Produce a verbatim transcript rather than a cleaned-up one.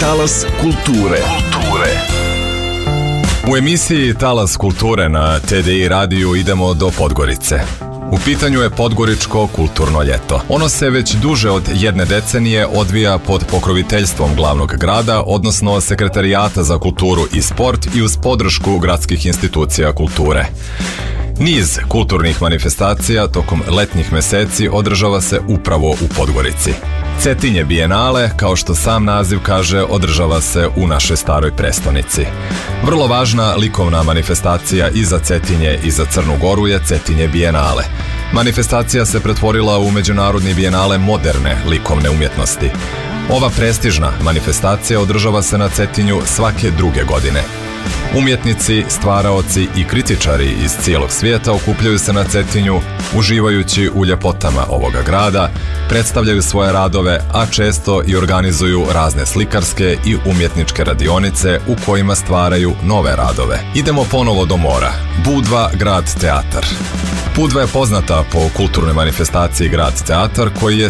Talas kulture. Kulture. U emisiji Talas kulture na T D I radiju idemo do Podgorice. U pitanju je Podgoričko kulturno ljeto. Ono se već duže od jedne decenije odvija pod pokroviteljstvom glavnog grada, odnosno Sekretarijata za kulturu i sport i uz podršku gradskih institucija kulture. Niz kulturnih manifestacija tokom letnjih meseci održava se upravo u Podgorici. Cetinje Bijenale, kao što sam naziv kaže, održava se u našoj staroj prestonici. Vrlo važna likovna manifestacija i za Cetinje i za Crnu Goru je Cetinje Bijenale. Manifestacija se pretvorila u međunarodni bijenale moderne likovne umjetnosti. Ova prestižna manifestacija održava se na Cetinju svake druge godine. Umjetnici, stvaraoci i kritičari iz cijelog svijeta okupljaju se na Cetinju, uživajući u ljepotama ovoga grada, predstavljaju svoje radove, a često i organizuju razne slikarske i umjetničke radionice u kojima stvaraju nove radove. Idemo ponovo do mora. Budva grad teatar. Budva je poznata po kulturnoj manifestaciji Grad teatar, koji je